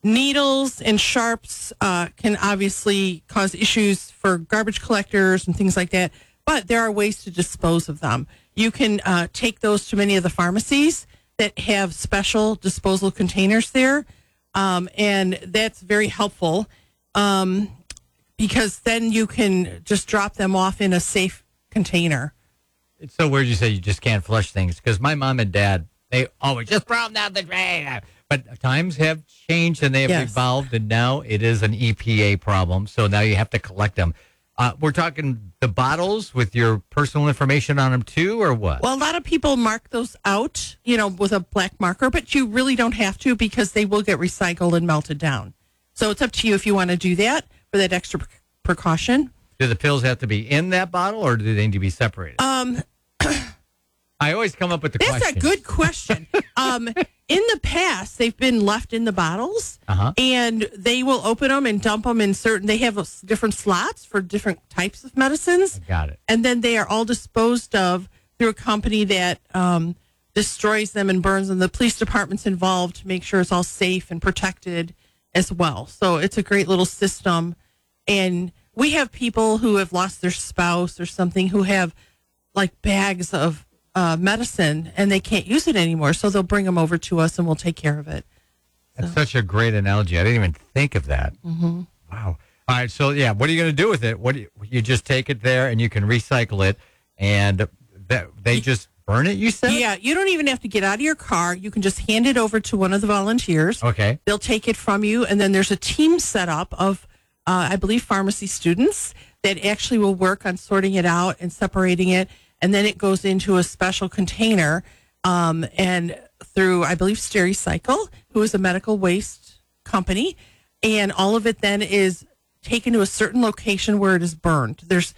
Needles and sharps can obviously cause issues for garbage collectors and things like that, but there are ways to dispose of them. You can take those to many of the pharmacies that have special disposal containers there, and that's very helpful because then you can just drop them off in a safe container. It's so weird you say you just can't flush things, because my mom and dad, they always just throw them down the drain. But times have changed and they have evolved, and now it is an EPA problem. So now you have to collect them. We're talking the bottles with your personal information on them too, or what? Well, a lot of people mark those out, with a black marker, but you really don't have to because they will get recycled and melted down. So it's up to you if you want to do that for that extra precaution. Do the pills have to be in that bottle, or do they need to be separated? I always come up with the question. That's a good question. In the past, they've been left in the bottles, and they will open them and dump them in certain. They have different slots for different types of medicines. I got it. And then they are all disposed of through a company that destroys them and burns them. The police department's involved to make sure it's all safe and protected as well. So it's a great little system. And we have people who have lost their spouse or something who have like bags of medicine and they can't use it anymore, so they'll bring them over to us and we'll take care of it. That's such a great analogy. I didn't even think of that. Mm-hmm. Wow. All right, so what are you going to do with it? You just take it there and you can recycle it, and they just burn it, you said? Yeah, you don't even have to get out of your car. You can just hand it over to one of the volunteers. Okay. They'll take it from you, and then there's a team set up of I believe pharmacy students that actually will work on sorting it out and separating it. And then it goes into a special container and through, I believe, Stericycle, who is a medical waste company. And all of it then is taken to a certain location where it is burned. There's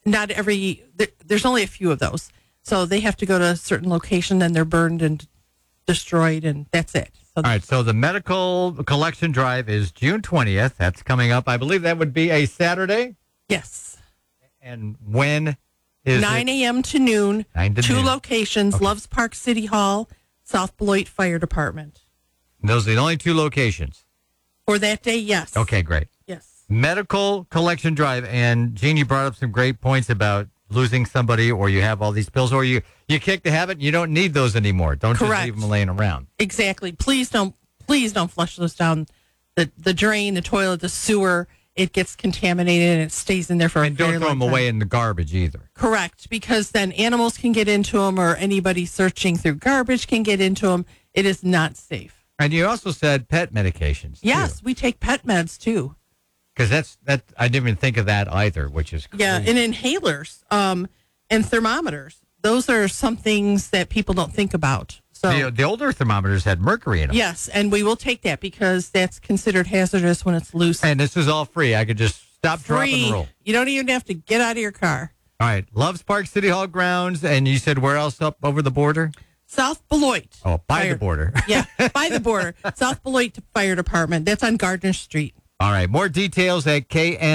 only a few of those. So they have to go to a certain location, then they're burned and destroyed, and that's it. So all right, so the medical collection drive is June 20th. That's coming up. I believe that would be a Saturday? Yes. And when is 9 a.m. to noon. 9 to two noon. locations, Okay. Loves Park City Hall, South Beloit Fire Department. Those are the only two locations? For that day, yes. Okay, great. Yes. Medical collection drive. And Gene, you brought up some great points about losing somebody, or you have all these pills, or you kick the habit and you don't need those anymore. Don't just leave them laying around. Exactly. Please don't flush those down the drain, the toilet, the sewer. It gets contaminated and it stays in there for a very long time. And don't throw them away in the garbage either. Correct, because then animals can get into them, or anybody searching through garbage can get into them. It is not safe. And you also said pet medications. Yes, we take pet meds too. Because that I didn't even think of that either, which is crazy. Yeah, and inhalers and thermometers. Those are some things that people don't think about. So the older thermometers had mercury in them. yes, and we will take that because that's considered hazardous when it's loose. And this is all free. I could just stop, drop, and roll. You don't even have to get out of your car. All right. Loves Park City Hall grounds. And you said where else up over the border? South Beloit. Oh, by the border. Yeah, by the border. South Beloit Fire Department. That's on Gardner Street. All right. More details at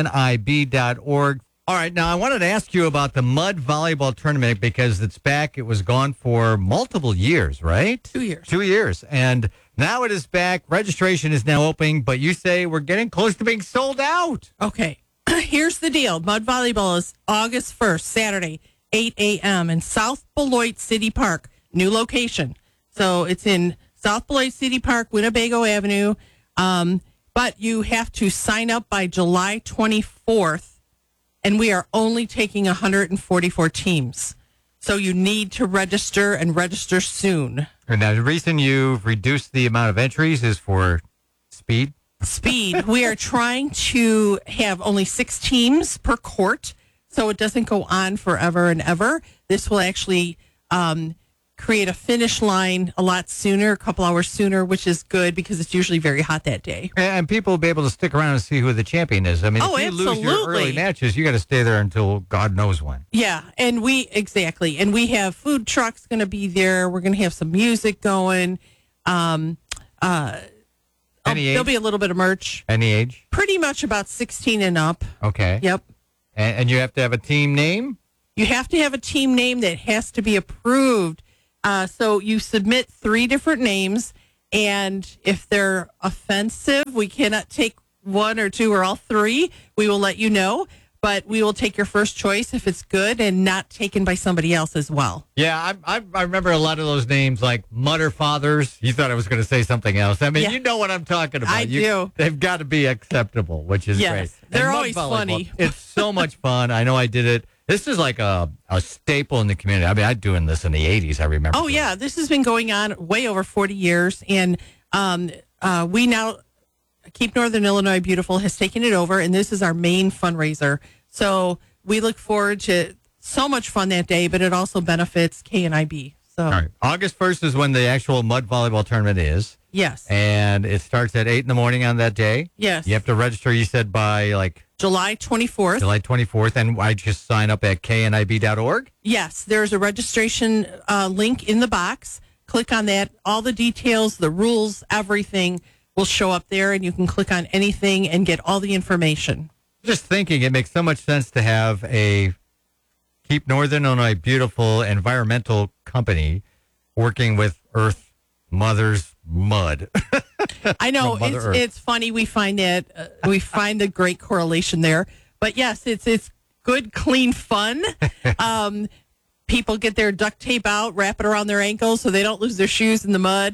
knib.org. All right. Now, I wanted to ask you about the mud volleyball tournament because it's back. It was gone for multiple years, right? 2 years. 2 years. And now it is back. Registration is now open, but you say we're getting close to being sold out. Okay. Here's the deal. Mud volleyball is August 1st, Saturday, 8 a.m. in South Beloit City Park. New location. So it's in South Beloit City Park, Winnebago Avenue. But you have to sign up by July 24th. And we are only taking 144 teams. So you need to register and register soon. And now the reason you've reduced the amount of entries is for speed? Speed. We are trying to have only 6 teams per court, so it doesn't go on forever and ever. This will actually create a finish line a lot sooner, a couple hours sooner, which is good because it's usually very hot that day. And people will be able to stick around and see who the champion is. I mean, if you lose your early matches, you got to stay there until God knows when. Yeah, and we have food trucks going to be there. We're going to have some music going. Any age? There'll be a little bit of merch. Any age? Pretty much about 16 and up. Okay. Yep. And you have to have a team name? You have to have a team name that has to be approved. So you submit 3 different names, And if they're offensive, we cannot take one or two or all three. We will let you know. But we will take your first choice if it's good and not taken by somebody else as well. Yeah, I remember a lot of those names like Mutter Fathers. You thought I was going to say something else. I mean, you know what I'm talking about. I do. They've got to be acceptable, which is great. They're always funny. It's so much fun. I know I did it. This is like a staple in the community. I mean, I was doing this in the 80s, I remember. Oh, yeah. This has been going on way over 40 years. And we now... Keep Northern Illinois Beautiful has taken it over, and this is our main fundraiser. So we look forward to so much fun that day, but it also benefits KNIB. So, all right. August 1st is when the actual mud volleyball tournament is. Yes. And it starts at 8 in the morning on that day. Yes. You have to register, you said, by like... July 24th. July 24th, and I just sign up at knib.org? Yes. There's a registration link in the box. Click on that. All the details, the rules, everything will show up there, and you can click on anything and get all the information. Just thinking, it makes so much sense to have a Keep Northern Illinois Beautiful environmental company working with Earth Mother's mud. I know it's funny. We find that we find the great correlation there. But yes, it's good, clean fun. People get their duct tape out, wrap it around their ankles so they don't lose their shoes in the mud.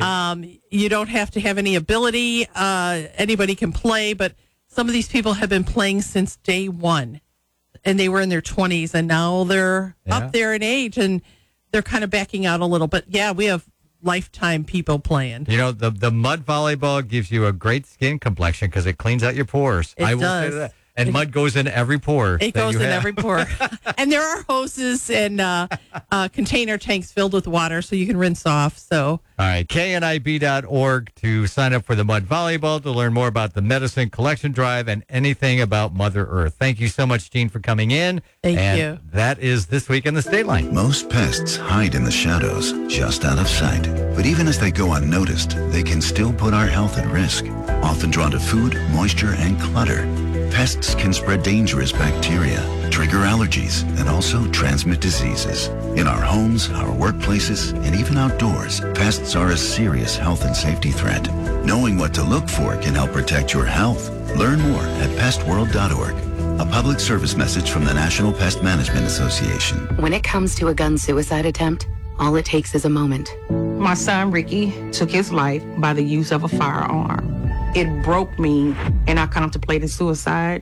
You don't have to have any ability. Anybody can play, but some of these people have been playing since day one, and they were in their 20s, and now they're up there in age, and they're kind of backing out a little. But, yeah, we have lifetime people playing. You know, the mud volleyball gives you a great skin complexion because it cleans out your pores. It will does. say that. And mud goes in every pore. It goes in every pore. And there are hoses and container tanks filled with water so you can rinse off. So, all right, knib.org to sign up for the mud volleyball, to learn more about the medicine collection drive and anything about Mother Earth. Thank you so much, Jean, for coming in. Thank you. That is This Week in the State Line. Most pests hide in the shadows, just out of sight. But even as they go unnoticed, they can still put our health at risk. Often drawn to food, moisture, and clutter, pests can spread dangerous bacteria, trigger allergies, and also transmit diseases. In our homes, our workplaces, and even outdoors, pests are a serious health and safety threat. Knowing what to look for can help protect your health. Learn more at pestworld.org. A public service message from the National Pest Management Association. When it comes to a gun suicide attempt, all it takes is a moment. My son, Ricky, took his life by the use of a firearm. It broke me, and I contemplated suicide.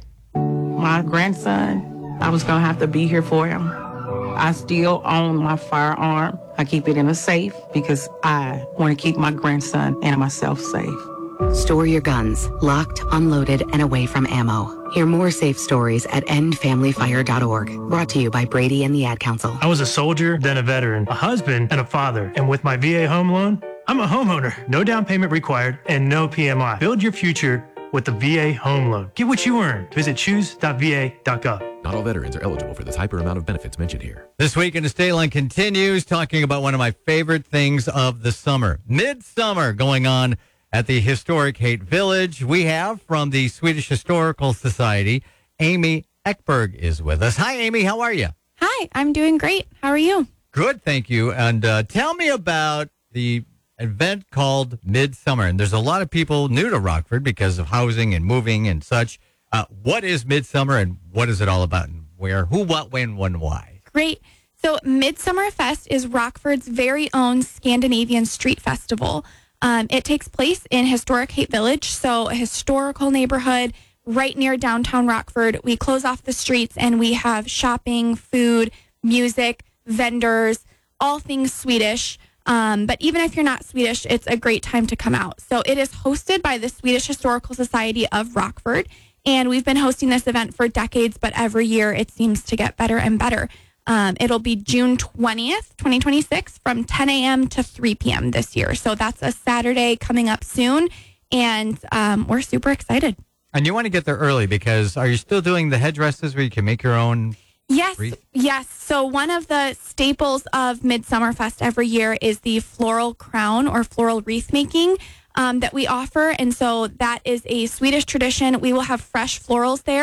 My grandson, I was going to have to be here for him. I still own my firearm. I keep it in a safe because I want to keep my grandson and myself safe. Store your guns, locked, unloaded, and away from ammo. Hear more safe stories at endfamilyfire.org. Brought to you by Brady and the Ad Council. I was a soldier, then a veteran, a husband, and a father. And with my VA home loan, I'm a homeowner. No down payment required and no PMI. Build your future with the VA home loan. Get what you earn. Visit choose.va.gov. Not all veterans are eligible for the type or amount of benefits mentioned here. This Week in the State Line continues talking about one of my favorite things of the summer. Midsummer going on at the historic Haight Village. We have from the Swedish Historical Society, Amy Ekberg is with us. Hi, Amy. How are you? Hi, I'm doing great. How are you? Good, thank you. And tell me about the event called Midsummer. And there's a lot of people new to Rockford because of housing and moving and such. What is Midsummer and what is it all about? And where, who, what, when, why? Great. So Midsummer Fest is Rockford's very own Scandinavian street festival. It takes place in historic Haight Village, so a historical neighborhood right near downtown Rockford. We close off the streets and we have shopping, food, music, vendors, all things Swedish. But even if you're not Swedish, it's a great time to come out. So it is hosted by the Swedish Historical Society of Rockford, and we've been hosting this event for decades, but every year it seems to get better and better. It'll be June 20th, 2026 from 10 a.m. to 3 p.m. this year. So that's a Saturday coming up soon, and we're super excited. And you want to get there early because are you still doing the headdresses where you can make your own? Yes, wreath? yes. So one of the staples of Midsummer Fest every year is the floral crown or floral wreath making that we offer. And so that is a Swedish tradition. We will have fresh florals there,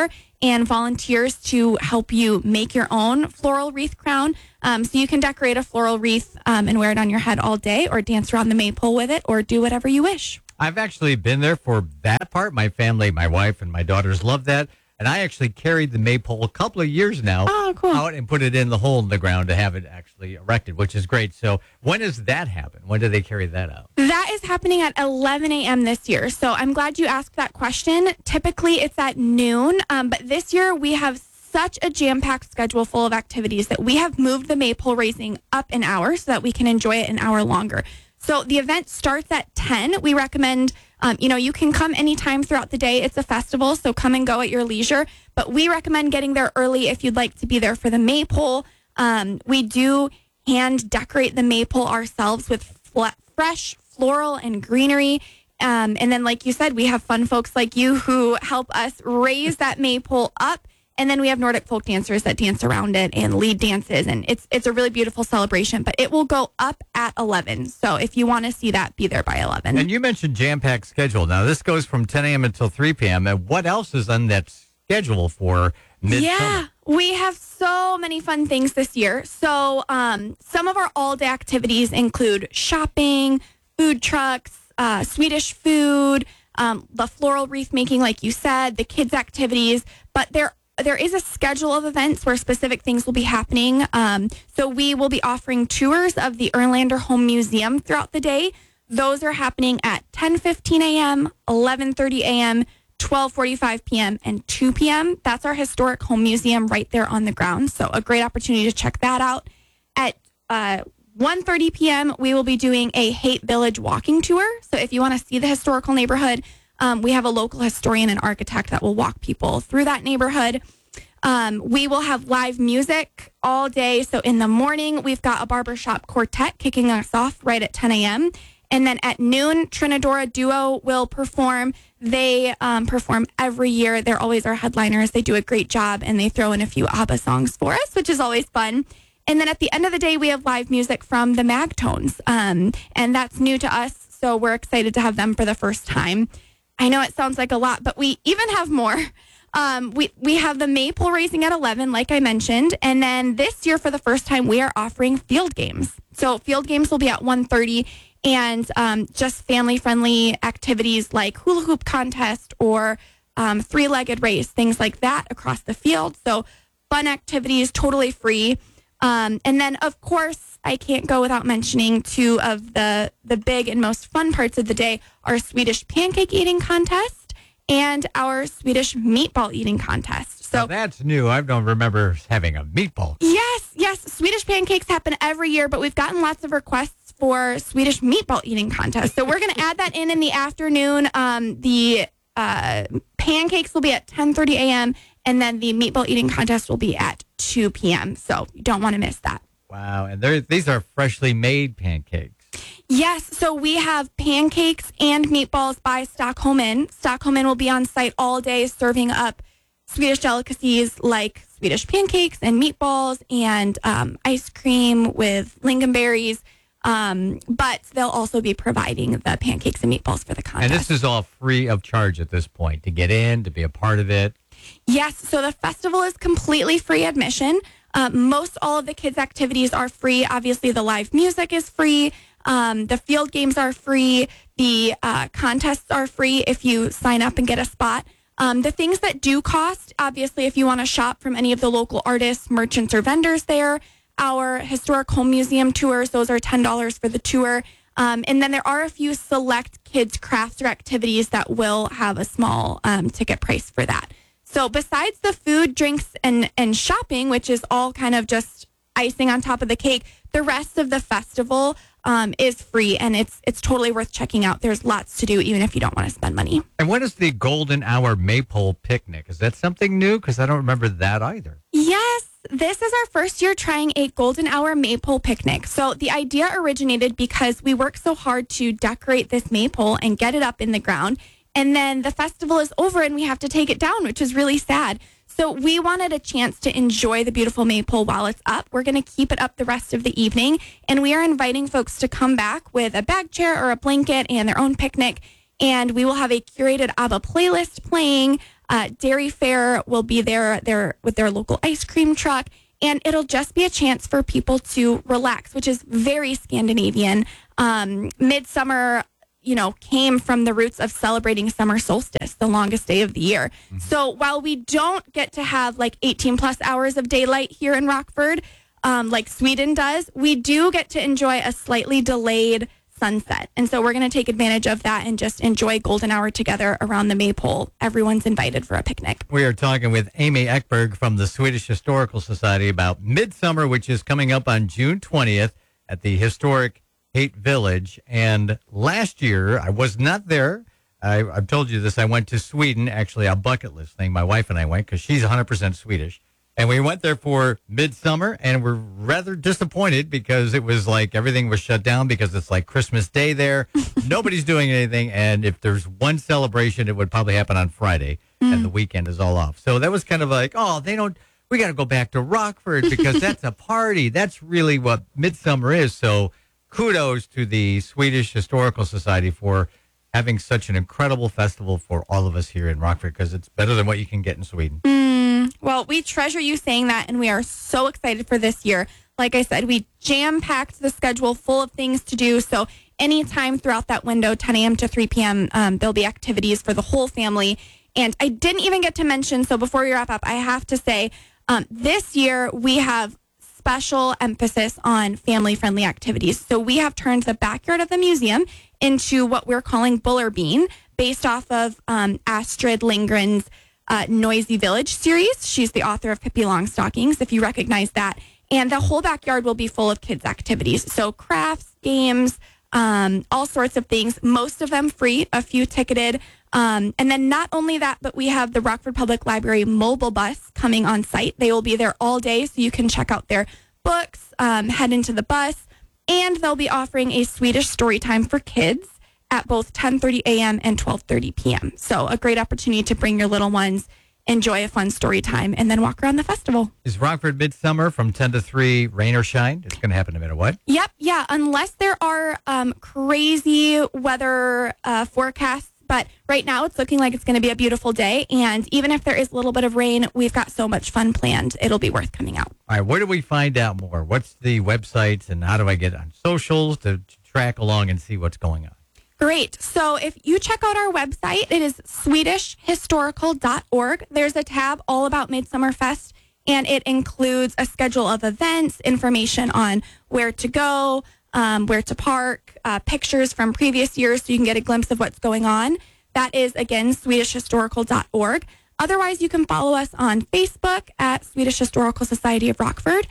and volunteers to help you make your own floral wreath crown. So you can decorate a floral wreath and wear it on your head all day, or dance around the maypole with it, or do whatever you wish. I've actually been there for that part. My family, my wife, and my daughters love that. And I actually carried the maypole a couple of years now out and put it in the hole in the ground to have it actually erected, which is great. So when does that happen? When do they carry that out? That is happening at 11 a.m. this year. So I'm glad you asked that question. Typically, it's at noon. But this year, we have such a jam-packed schedule full of activities that we have moved the maypole raising up an hour so that we can enjoy it an hour longer. So the event starts at 10. We recommend, you can come anytime throughout the day. It's a festival, so come and go at your leisure. But we recommend getting there early if you'd like to be there for the maypole. We do hand decorate the maypole ourselves with fresh floral and greenery. And then, like you said, we have fun folks like you who help us raise that maypole up. And then we have Nordic folk dancers that dance around it and lead dances. And it's a really beautiful celebration. But it will go up at 11. So if you want to see that, be there by 11. And you mentioned jam-packed schedule. Now, this goes from 10 a.m. until 3 p.m. And what else is on that schedule for midsummer? Yeah, we have so many fun things this year. So some of our all-day activities include shopping, food trucks, Swedish food, the floral wreath making, like you said, the kids' activities. But there is a schedule of events where specific things will be happening. So we will be offering tours of the Erlander Home Museum throughout the day. Those are happening at 10:15 a.m., 11:30 a.m., 12:45 p.m., and 2 p.m. That's our historic home museum right there on the ground. So a great opportunity to check that out. At 1:30 p.m., we will be doing a Haight Village walking tour. So if you want to see the historical neighborhood, we have a local historian and architect that will walk people through that neighborhood. We will have live music all day. So in the morning, we've got a barbershop quartet kicking us off right at 10 a.m. And then at noon, Trinidora Duo will perform. They perform every year. They're always our headliners. They do a great job, and they throw in a few ABBA songs for us, which is always fun. And then at the end of the day, we have live music from the Magtones. And that's new to us, so we're excited to have them for the first time. I know it sounds like a lot, but we even have more. We have the maypole raising at 11, like I mentioned. And then this year, for the first time, we are offering field games. So field games will be at 1:30, and just family-friendly activities like hula hoop contest or three-legged race, things like that across the field. So fun activities, totally free. And then, of course, I can't go without mentioning two of the big and most fun parts of the day, our Swedish pancake eating contest and our Swedish meatball eating contest. So now that's new. I don't remember having a meatball. Yes. Swedish pancakes happen every year, but we've gotten lots of requests for Swedish meatball eating contest. So we're going to add that in the afternoon. The pancakes will be at 10:30 a.m., and then the meatball eating contest will be at 2 p.m. So you don't want to miss that. Wow. And these are freshly made pancakes. Yes. So we have pancakes and meatballs by Stockholm Inn. Stockholm Inn will be on site all day serving up Swedish delicacies like Swedish pancakes and meatballs and ice cream with lingonberries. But they'll also be providing the pancakes and meatballs for the contest. And this is all free of charge at this point to get in, to be a part of it. Yes. So the festival is completely free admission. Most all of the kids' activities are free. Obviously, the live music is free. The field games are free. The contests are free if you sign up and get a spot. The things that do cost, obviously, if you want to shop from any of the local artists, merchants, or vendors there, our historic home museum tours, those are $10 for the tour. And then there are a few select kids' crafts or activities that will have a small ticket price for that. So besides the food, drinks, and shopping, which is all kind of just icing on top of the cake, the rest of the festival is free, and it's totally worth checking out. There's lots to do, even if you don't want to spend money. And what is the Golden Hour Maypole Picnic? Is that something new? Because I don't remember that either. Yes. This is our first year trying a Golden Hour Maypole Picnic. So the idea originated because we worked so hard to decorate this maypole and get it up in the ground. And then the festival is over and we have to take it down, which is really sad. So we wanted a chance to enjoy the beautiful maypole while it's up. We're going to keep it up the rest of the evening. And we are inviting folks to come back with a bag chair or a blanket and their own picnic. And we will have a curated ABBA playlist playing. Dairy Fair will be there with their local ice cream truck. And it'll just be a chance for people to relax, which is very Scandinavian. Midsummer, came from the roots of celebrating summer solstice, the longest day of the year. Mm-hmm. So while we don't get to have like 18 plus hours of daylight here in Rockford, like Sweden does, we do get to enjoy a slightly delayed sunset. And so we're going to take advantage of that and just enjoy golden hour together around the maypole. Everyone's invited for a picnic. We are talking with Amy Ekberg from the Swedish Historical Society about Midsummer, which is coming up on June 20th at the historic Haight Village. And last year, I was not there. I've told you this. I went to Sweden, actually a bucket list thing. My wife and I went because she's 100% Swedish. And we went there for Midsummer, and we're rather disappointed because it was like everything was shut down because it's like Christmas Day there. Nobody's doing anything. And if there's one celebration, it would probably happen on Friday, and the weekend is all off. So that was kind of like, we got to go back to Rockford because that's a party. That's really what Midsummer is. So kudos to the Swedish Historical Society for having such an incredible festival for all of us here in Rockford because it's better than what you can get in Sweden. Well, we treasure you saying that, and we are so excited for this year. Like I said, we jam-packed the schedule full of things to do. So anytime throughout that window, 10 a.m. to 3 p.m., there'll be activities for the whole family. And I didn't even get to mention, so before we wrap up, I have to say, this year we have special emphasis on family-friendly activities. So we have turned the backyard of the museum into what we're calling Bullerbean, based off of Astrid Lindgren's Noisy Village series. She's the author of Pippi Longstockings, if you recognize that. And the whole backyard will be full of kids' activities. So crafts, games, all sorts of things, most of them free, a few ticketed. And then not only that, but we have the Rockford Public Library mobile bus coming on site. They will be there all day, so you can check out their books, head into the bus, and they'll be offering a Swedish story time for kids at both 10:30 a.m. and 12:30 p.m. So a great opportunity to bring your little ones, enjoy a fun story time, and then walk around the festival. Is Rockford Midsummer from 10 to 3 rain or shine? It's going to happen no matter what. Yep. Yeah. Unless there are crazy weather forecasts. But right now it's looking like it's going to be a beautiful day. And even if there is a little bit of rain, we've got so much fun planned. It'll be worth coming out. All right. Where do we find out more? What's the websites and how do I get on socials to track along and see what's going on? Great. So if you check out our website, it is swedishhistorical.org. There's a tab all about Midsummer Fest, and it includes a schedule of events, information on where to go, where to park, pictures from previous years so you can get a glimpse of what's going on. That is, again, swedishhistorical.org. Otherwise, you can follow us on Facebook at Swedish Historical Society of Rockford,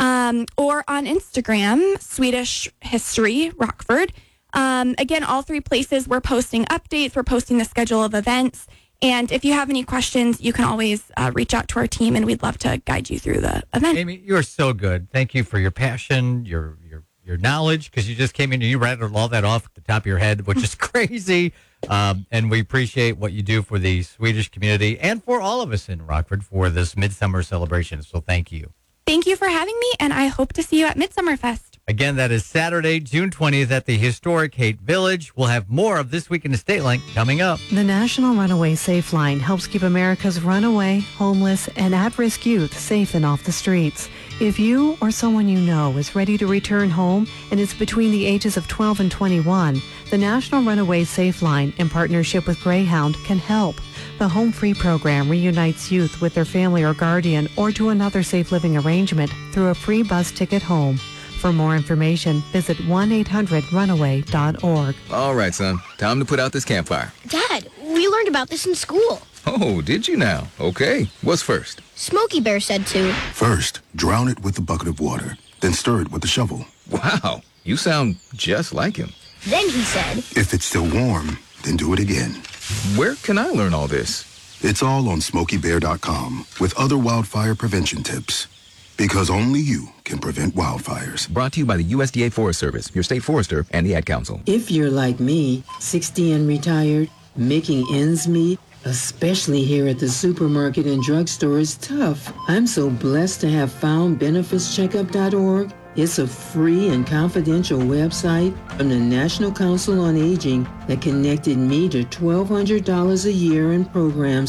or on Instagram, Swedish History Rockford. Again, all three places we're posting updates, we're posting the schedule of events. And if you have any questions, you can always reach out to our team, and we'd love to guide you through the event. Amy, you are so good. Thank you for your passion, your knowledge, because you just came in and you rattled all that off at the top of your head, which is crazy. And we appreciate what you do for the Swedish community and for all of us in Rockford for this Midsummer celebration. So thank you. Thank you for having me, and I hope to see you at Midsummer Fest. Again, that is Saturday, June 20th at the historic Haight Village. We'll have more of This Week in Estate Line coming up. The National Runaway Safe Line helps keep America's runaway, homeless, and at-risk youth safe and off the streets. If you or someone you know is ready to return home and is between the ages of 12 and 21, the National Runaway Safe Line, in partnership with Greyhound, can help. The Home Free program reunites youth with their family or guardian or to another safe living arrangement through a free bus ticket home. For more information, visit 1-800-RUNAWAY.org. All right, son. Time to put out this campfire. Dad, we learned about this in school. Oh, did you now? Okay. What's first? Smokey Bear said to. First, drown it with a bucket of water. Then stir it with a shovel. Wow. You sound just like him. Then he said. If it's still warm, then do it again. Where can I learn all this? It's all on SmokeyBear.com with other wildfire prevention tips. Because only you can prevent wildfires. Brought to you by the USDA Forest Service, your state forester, and the Ad Council. If you're like me, 60 and retired, making ends meet, especially here at the supermarket and drugstore, is tough. I'm so blessed to have found BenefitsCheckup.org. It's a free and confidential website from the National Council on Aging that connected me to $1,200 a year in programs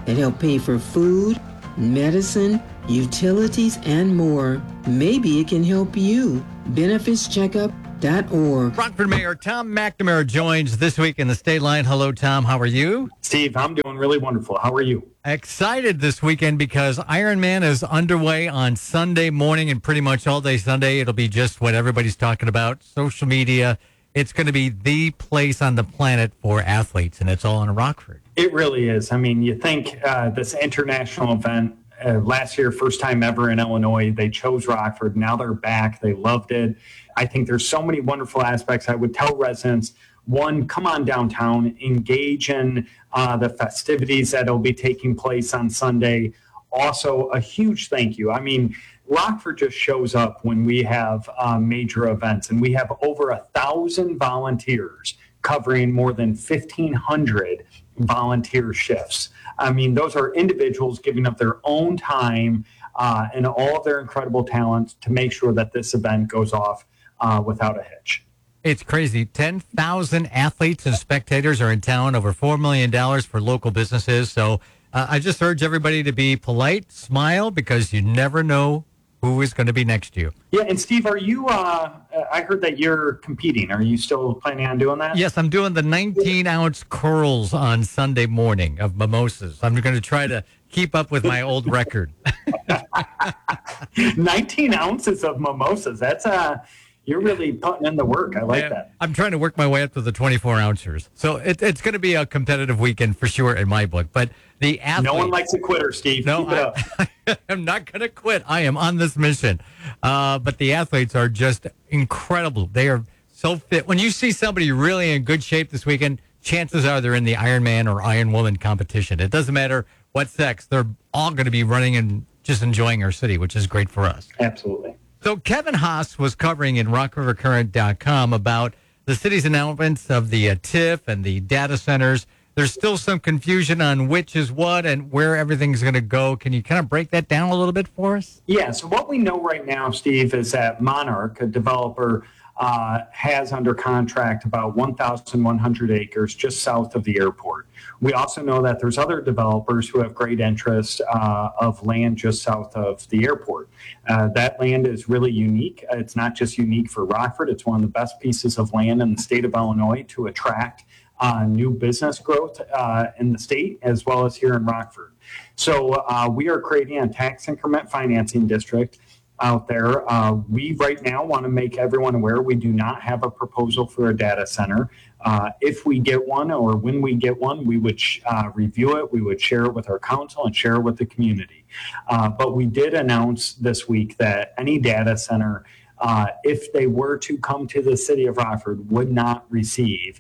that help pay for food, medicine, utilities, and more. Maybe it can help you. BenefitsCheckup.org. Rockford Mayor Tom McNamara joins This Week in the State Line. Hello, Tom. How are you? Steve, I'm doing really wonderful. How are you? Excited this weekend because Ironman is underway on Sunday morning and pretty much all day Sunday. It'll be just what everybody's talking about, social media. It's going to be the place on the planet for athletes, and it's all in Rockford. It really is. I mean, you think this international event, last year, first time ever in Illinois, they chose Rockford. Now they're back. They loved it. I think there's so many wonderful aspects. I would tell residents, one, come on downtown, engage in the festivities that will be taking place on Sunday. Also, a huge thank you. I mean, Rockford just shows up when we have major events, and we have over 1,000 volunteers covering more than 1,500 volunteer shifts. I mean, those are individuals giving up their own time and all of their incredible talents to make sure that this event goes off without a hitch. It's crazy. 10,000 athletes and spectators are in town, over $4 million for local businesses. So I just urge everybody to be polite, smile, because you never know who is going to be next to you. Yeah, and Steve, are you, I heard that you're competing. Are you still planning on doing that? Yes, I'm doing the 19-ounce curls on Sunday morning of mimosas. I'm going to try to keep up with my old record. 19 ounces of mimosas. That's you're really putting in the work. I like that. I'm trying to work my way up to the 24-ouncers. So it's going to be a competitive weekend for sure in my book. But the athletes, no one likes a quitter, Steve. No, keep it up. I'm not going to quit. I am on this mission. But the athletes are just incredible. They are so fit. When you see somebody really in good shape this weekend, chances are they're in the Ironman or Ironwoman competition. It doesn't matter what sex. They're all going to be running and just enjoying our city, which is great for us. Absolutely. So Kevin Haas was covering in RockRiverCurrent.com about the city's announcements of the TIF and the data centers. There's still some confusion on which is what and where everything's going to go. Can you kind of break that down a little bit for us? Yeah, so what we know right now, Steve, is that Monarch, a developer, has under contract about 1,100 acres just south of the airport. We also know that there's other developers who have great interest of land just south of the airport. That land is really unique. It's not just unique for Rockford. It's one of the best pieces of land in the state of Illinois to attract new business growth in the state as well as here in Rockford. So we are creating a tax increment financing district out there. We right now want to make everyone aware we do not have a proposal for a data center. If we get one or when we get one, we would review it, we would share it with our council and share it with the community. But we did announce this week that any data center, if they were to come to the city of Rockford, would not receive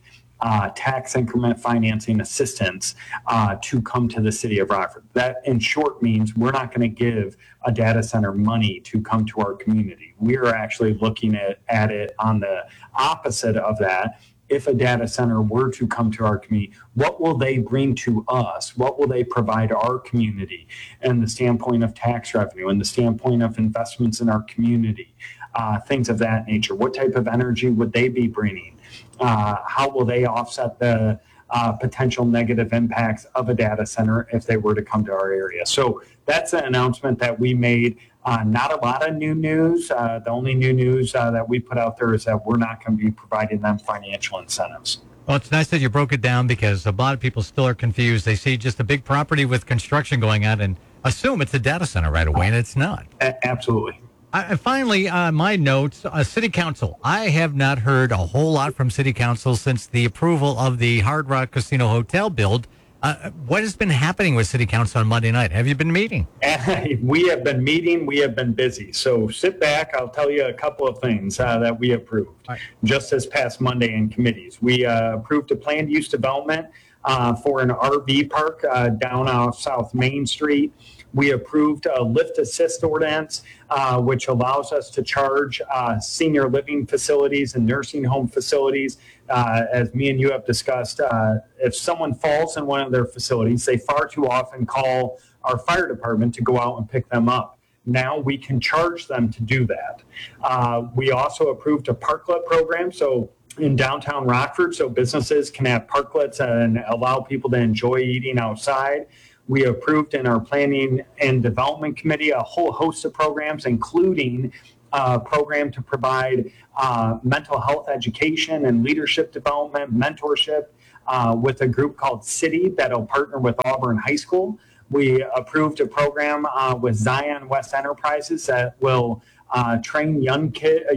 tax increment financing assistance to come to the city of Rockford. That, in short, means we're not going to give a data center money to come to our community. We are actually looking at it on the opposite of that. If a data center were to come to our community, what will they bring to us? What will they provide our community and the standpoint of tax revenue and the standpoint of investments in our community, things of that nature? What type of energy would they be bringing? How will they offset the potential negative impacts of a data center if they were to come to our area? So that's an announcement that we made. Not a lot of new news. The only new news that we put out there is that we're not going to be providing them financial incentives. Well, it's nice that you broke it down because a lot of people still are confused. They see just a big property with construction going on and assume it's a data center right away, and it's not. Absolutely. Finally, my notes, City Council. I have not heard a whole lot from City Council since the approval of the Hard Rock Casino Hotel build. What has been happening with City Council on Monday night? Have you been meeting? We have been meeting. We have been busy. So sit back. I'll tell you a couple of things that we approved just this past Monday in committees. We approved a planned use development for an RV park down off South Main Street. We approved a lift assist ordinance, which allows us to charge senior living facilities and nursing home facilities. As me and you have discussed, if someone falls in one of their facilities, they far too often call our fire department to go out and pick them up. Now we can charge them to do that. We also approved a parklet program. So in downtown Rockford, so businesses can have parklets and allow people to enjoy eating outside. We approved in our Planning and Development Committee a whole host of programs, including a program to provide mental health education and leadership development, mentorship with a group called City that'll partner with Auburn High School. We approved a program with Zion West Enterprises that will train young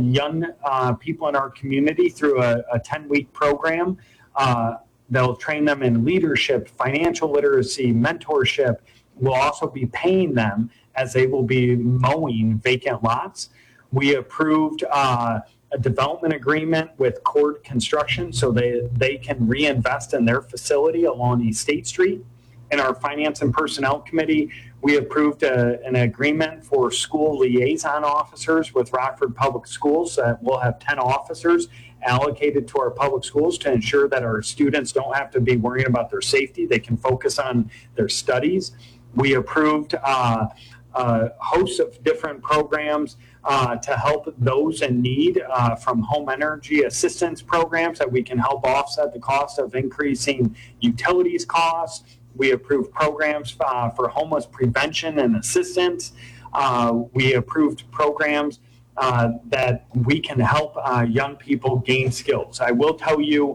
people in our community through a 10-week program. They'll train them in leadership, financial literacy, mentorship. We'll also be paying them as they will be mowing vacant lots. We approved a development agreement with Cord Construction so they can reinvest in their facility along East State Street. In our Finance and Personnel Committee, we approved an agreement for school liaison officers with Rockford Public Schools. We'll have 10 officers allocated to our public schools to ensure that our students don't have to be worrying about their safety. They can focus on their studies. We approved a host of different programs to help those in need, from home energy assistance programs that we can help offset the cost of increasing utilities costs. We approved programs for homeless prevention and assistance. We approved programs that we can help young people gain skills. I will tell you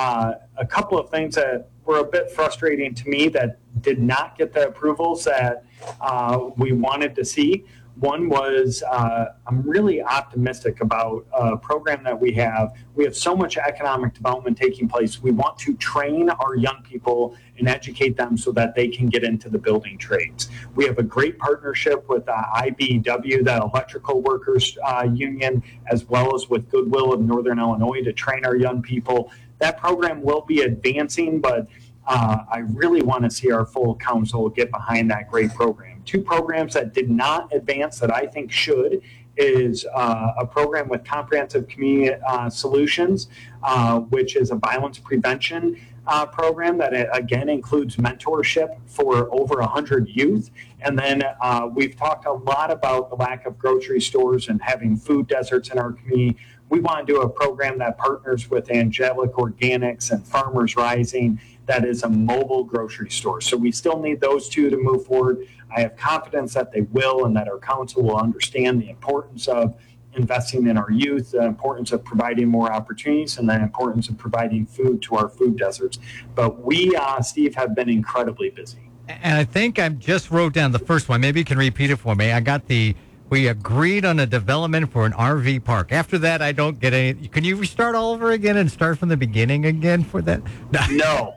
a couple of things that were a bit frustrating to me that did not get the approvals that we wanted to see. One was I'm really optimistic about a program that we have. We have so much economic development taking place. We want to train our young people and educate them so that they can get into the building trades. We have a great partnership with IBEW, the Electrical Workers Union, as well as with Goodwill of Northern Illinois to train our young people. That program will be advancing, but I really want to see our full council get behind that great program. Two programs that did not advance that I think should is a program with Comprehensive Community Solutions, which is a violence prevention program that again includes mentorship for over 100 youth. And then we've talked a lot about the lack of grocery stores and having food deserts in our community. We want to do a program that partners with Angelic Organics and Farmers Rising that is a mobile grocery store. So we still need those two to move forward. I have confidence that they will and that our council will understand the importance of investing in our youth, the importance of providing more opportunities, and the importance of providing food to our food deserts. But we, Steve, have been incredibly busy. And I think I just wrote down the first one. Maybe you can repeat it for me. We agreed on a development for an RV park. After that, I don't get any. Can you restart all over again and start from the beginning again for that? No.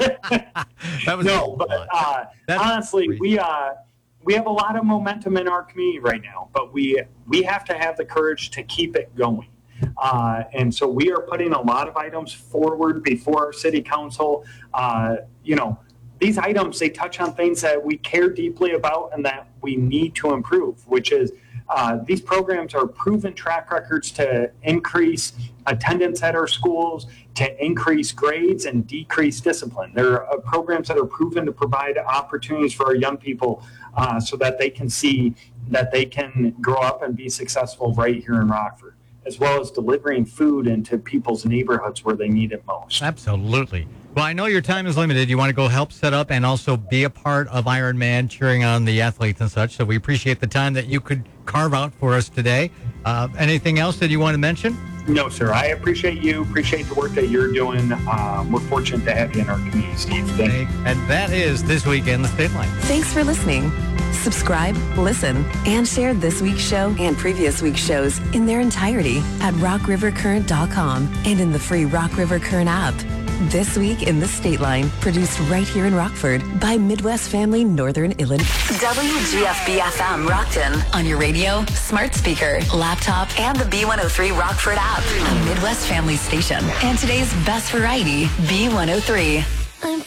Honestly, we have a lot of momentum in our community right now, but we have to have the courage to keep it going. And so we are putting a lot of items forward before our city council. These items, they touch on things that we care deeply about and that we need to improve, which is these programs are proven track records to increase attendance at our schools, to increase grades and decrease discipline. They're programs that are proven to provide opportunities for our young people so that they can see that they can grow up and be successful right here in Rockford, as well as delivering food into people's neighborhoods where they need it most. Absolutely. Well, I know your time is limited. You want to go help set up and also be a part of Ironman, cheering on the athletes and such. So we appreciate the time that you could carve out for us today. Anything else that you want to mention? No, sir. I appreciate you. Appreciate the work that you're doing. We're fortunate to have you in our community, Steve. And that is This Week in the State Line. Thanks for listening. Subscribe, listen, and share this week's show and previous week's shows in their entirety at rockrivercurrent.com and in the free Rock River Current app. This Week in the State Line, produced right here in Rockford by Midwest Family Northern Illinois. WGFB-FM Rockton on your radio, smart speaker, laptop, and the B103 Rockford app. A Midwest Family station. And today's best variety, B103.